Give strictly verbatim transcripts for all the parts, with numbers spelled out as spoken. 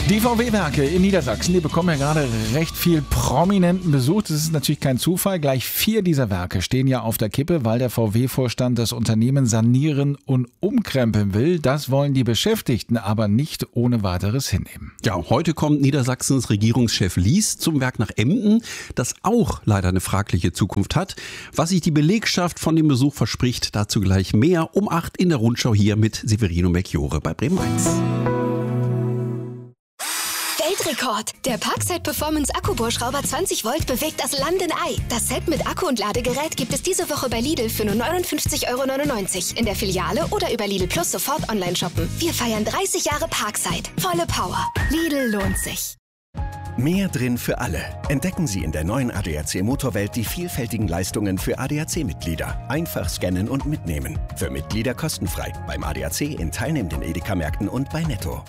Die V W-Werke in Niedersachsen, die bekommen ja gerade recht viel prominenten Besuch. Das ist natürlich kein Zufall. Gleich vier dieser Werke stehen ja auf der Kippe, weil der V W-Vorstand das Unternehmen sanieren und umkrempeln will. Das wollen die Beschäftigten aber nicht ohne weiteres hinnehmen. Ja, heute kommt Niedersachsens Regierungschef Lies zum Werk nach Emden, das auch leider eine fragliche Zukunft hat. Was sich die Belegschaft von dem Besuch verspricht, dazu gleich mehr um acht in der Rundschau hier mit Severino Melchiore bei Bremen eins. Weltrekord! Der Parkside Performance Akkubohrschrauber zwanzig Volt bewegt das Land in Ei. Das Set mit Akku und Ladegerät gibt es diese Woche bei Lidl für nur neunundfünfzig Euro neunundneunzig. In der Filiale oder über Lidl Plus sofort online shoppen. Wir feiern dreißig Jahre Parkside. Volle Power. Lidl lohnt sich. Mehr drin für alle. Entdecken Sie in der neuen A D A C Motorwelt die vielfältigen Leistungen für A D A C-Mitglieder. Einfach scannen und mitnehmen. Für Mitglieder kostenfrei. Beim A D A C in teilnehmenden Edeka-Märkten und bei Netto.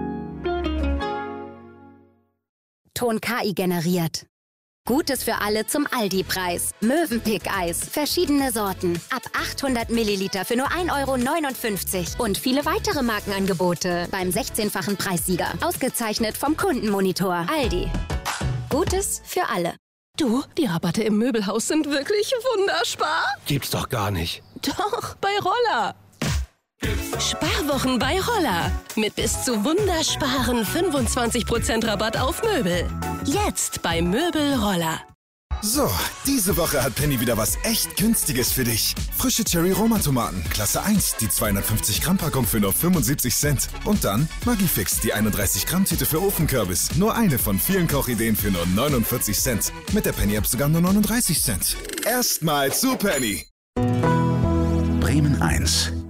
Ton K I generiert. Gutes für alle zum Aldi-Preis. Mövenpick-Eis. Verschiedene Sorten. Ab achthundert Milliliter für nur ein Euro neunundfünfzig. Und viele weitere Markenangebote beim sechzehnfachen Preissieger. Ausgezeichnet vom Kundenmonitor. Aldi. Gutes für alle. Du, die Rabatte im Möbelhaus sind wirklich wunderspar. Gibt's doch gar nicht. Doch, bei Roller. Sparwochen bei Roller. Mit bis zu wundersparen fünfundzwanzig Prozent Rabatt auf Möbel. Jetzt bei Möbel Roller. So, diese Woche hat Penny wieder was echt Günstiges für dich. Frische Cherry-Roma-Tomaten, Klasse eins, die zweihundertfünfzig Gramm Packung für nur fünfundsiebzig Cent. Und dann Maggi-Fix, die einunddreißig Gramm Tüte für Ofenkürbis. Nur eine von vielen Kochideen für nur neunundvierzig Cent. Mit der Penny-App sogar nur neununddreißig Cent. Erstmal zu Penny. Bremen eins.